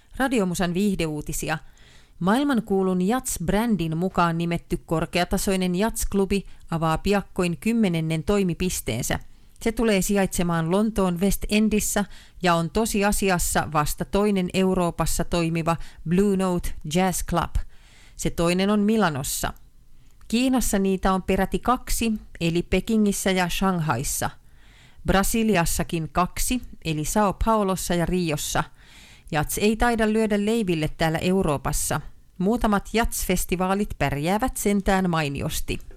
Radiomusan viihdeuutisia. Maailmankuulun Jats-brändin mukaan nimetty korkeatasoinen Jats-klubi avaa piakkoin 10. toimipisteensä. Se tulee sijaitsemaan Lontoon West Endissä ja on tosiasiassa vasta toinen Euroopassa toimiva Blue Note Jazz Club. Se toinen on Milanossa. Kiinassa niitä on peräti 2, eli Pekingissä ja Shanghaissa. Brasiliassakin 2, eli Sao Paulossa ja Riossa. Jats ei taida lyödä leiville täällä Euroopassa. Muutamat Jats-festivaalit pärjäävät sentään mainiosti.